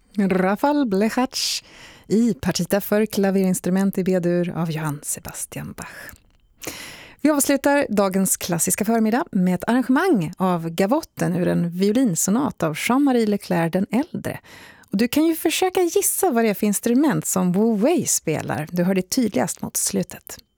Rafal Blechacz i Partita för klaverinstrument i B-dur av Johann Sebastian Bach. Vi avslutar dagens klassiska förmiddag med ett arrangemang av Gavotten ur en violinsonat av Jean-Marie Leclerc den äldre. Och du kan ju försöka gissa vad det är för instrument som Wu Wei spelar. Du hör det tydligast mot slutet.